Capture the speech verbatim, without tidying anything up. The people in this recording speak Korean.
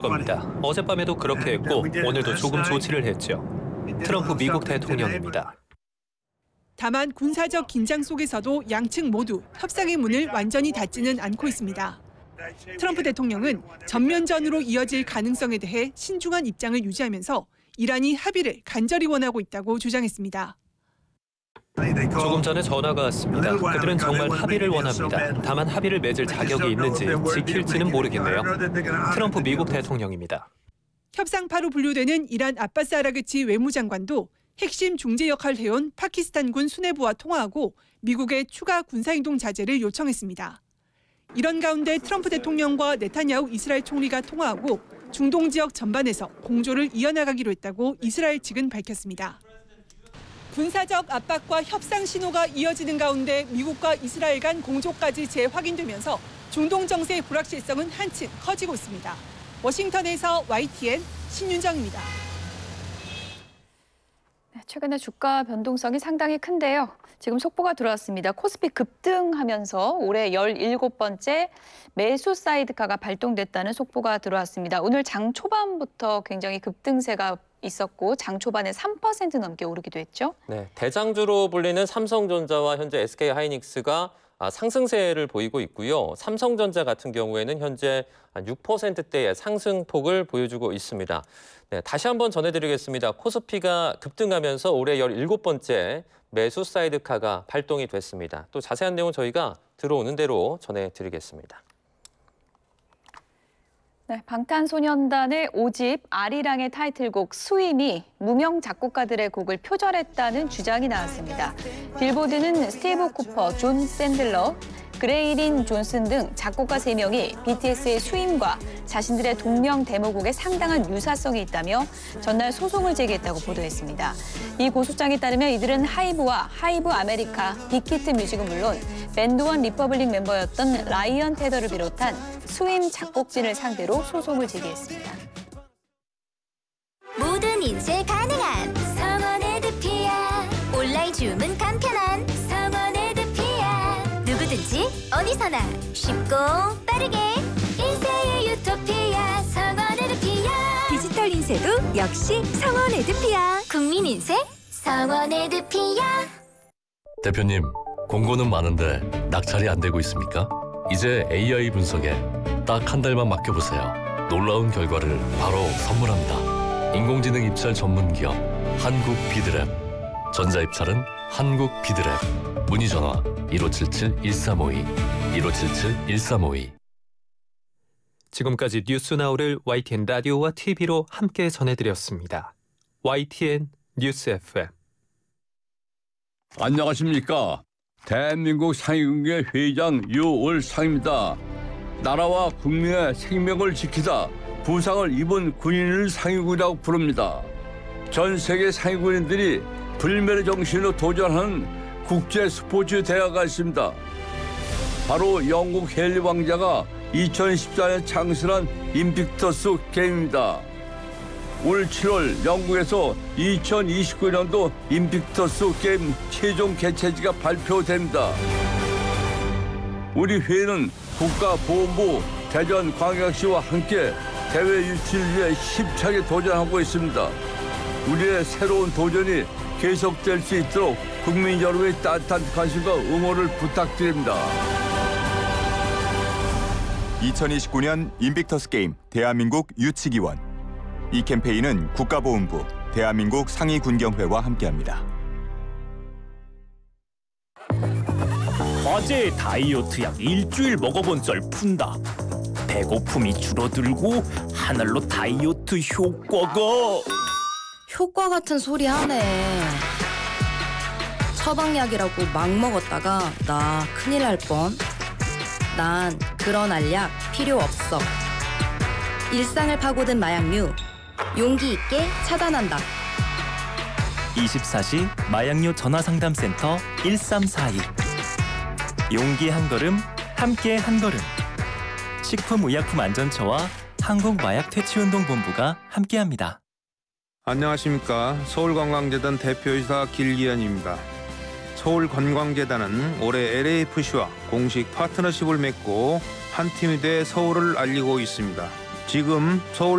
겁니다. 어젯밤에도 그렇게 했고 오늘도 조금 조치를 했죠. 트럼프 미국 대통령입니다. 다만 군사적 긴장 속에서도 양측 모두 협상의 문을 완전히 닫지는 않고 있습니다. 트럼프 대통령은 전면전으로 이어질 가능성에 대해 신중한 입장을 유지하면서 이란이 합의를 간절히 원하고 있다고 주장했습니다. 조금 전에 전화가 왔습니다. 그들은 정말 합의를 원합니다. 다만 합의를 맺을 자격이 있는지 지킬지는 모르겠네요. 트럼프 미국 대통령입니다. 협상파로 분류되는 이란 아바스 아라그치 외무장관도 핵심 중재 역할을 해온 파키스탄군 수뇌부와 통화하고 미국의 추가 군사행동 자제를 요청했습니다. 이런 가운데 트럼프 대통령과 네타냐후 이스라엘 총리가 통화하고 중동 지역 전반에서 공조를 이어나가기로 했다고 이스라엘 측은 밝혔습니다. 군사적 압박과 협상 신호가 이어지는 가운데 미국과 이스라엘 간 공조까지 재확인되면서 중동 정세의 불확실성은 한층 커지고 있습니다. 워싱턴에서 와이티엔 신윤정입니다. 최근에 주가 변동성이 상당히 큰데요. 지금 속보가 들어왔습니다. 코스피 급등하면서 올해 열일곱 번째 매수 사이드카가 발동됐다는 속보가 들어왔습니다. 오늘 장 초반부터 굉장히 급등세가 있었고 장 초반에 삼 퍼센트 넘게 오르기도 했죠. 네, 대장주로 불리는 삼성전자와 현재 에스케이하이닉스가 상승세를 보이고 있고요. 삼성전자 같은 경우에는 현재 육 퍼센트대의 상승폭을 보여주고 있습니다. 네, 다시 한번 전해드리겠습니다. 코스피가 급등하면서 올해 열일곱 번째 매수 사이드카가 발동이 됐습니다. 또 자세한 내용은 저희가 들어오는 대로 전해드리겠습니다. 네, 방탄소년단의 오 집 아리랑의 타이틀곡 스윕이 무명 작곡가들의 곡을 표절했다는 주장이 나왔습니다. 빌보드는 스티브 쿠퍼, 존 샌들러, 그레이린 존슨 등 작곡가 세 명이 비티에스의 스윕과 자신들의 동명 데모곡에 상당한 유사성이 있다며 전날 소송을 제기했다고 보도했습니다. 이 고소장에 따르면 이들은 하이브와 하이브 아메리카, 빅히트 뮤직은 물론 밴드원 리퍼블릭 멤버였던 라이언 테더를 비롯한 스윕 작곡진을 상대로 소송을 제기했습니다. 모든 인쇄 가능한 성원 에드피아. 온라인 주문 간편한 성원 에드피아. 누구든지 어디서나 쉽고 빠르게 인쇄의 유토피아 성원 에드피아. 디지털 인쇄도 역시 성원 에드피아. 국민 인쇄 성원 에드피아. 대표님, 공고는 많은데 낙찰이 안 되고 있습니까? 이제 에이아이 분석에 딱 한 달만 맡겨보세요. 놀라운 결과를 바로 선물합니다. 인공지능 입찰 전문 기업 한국 비드랩. 전자입찰은 한국 비드랩. 문의 전화 일오칠칠 일삼오이 일오칠칠 일삼오이. 지금까지 뉴스나우를 와이티엔 라디오와 티비로 함께 전해드렸습니다. 와이티엔 뉴스 에프엠. 안녕하십니까. 대한민국 상위군계 회장 유월상입니다. 나라와 국민의 생명을 지키다 부상을 입은 군인을 상위군이라고 부릅니다. 전 세계 상위군인들이 불멸의 정신으로 도전하는 국제 스포츠 대회가 있습니다. 바로 영국 헨리 왕자가 이천십사 년 창설한 인빅터스 게임입니다. 올 칠월 영국에서 이천이십구 년도 인빅터스 게임 최종 개최지가 발표됩니다. 우리 회는 국가보훈부 대전광역시와 함께 대회 유치를 위해 힘차게 도전하고 있습니다. 우리의 새로운 도전이 계속될 수 있도록 국민 여러분의 따뜻한 관심과 응원을 부탁드립니다. 이천이십구 년 인빅터스 게임 대한민국 유치기원. 이 캠페인은 국가보훈부, 대한민국 상위군경회와 함께합니다. 어제 다이어트 약 일주일 먹어본 썰 푼다. 배고픔이 줄어들고 하늘로 다이어트 효과가. 효과 같은 소리 하네. 처방약이라고 막 먹었다가 나 큰일 날 뻔. 난 그런 알약 필요 없어. 일상을 파고든 마약류. 용기 있게 차단한다. 이십사 시 마약류 전화상담센터 일삼사이. 용기 한 걸음, 함께 한 걸음. 식품의약품안전처와 한국마약퇴치운동본부가 함께합니다. 안녕하십니까. 서울관광재단 대표이사 길기현입니다. 서울관광재단은 올해 엘에이에프씨와 공식 파트너십을 맺고 한 팀이 돼 서울을 알리고 있습니다. 지금 서울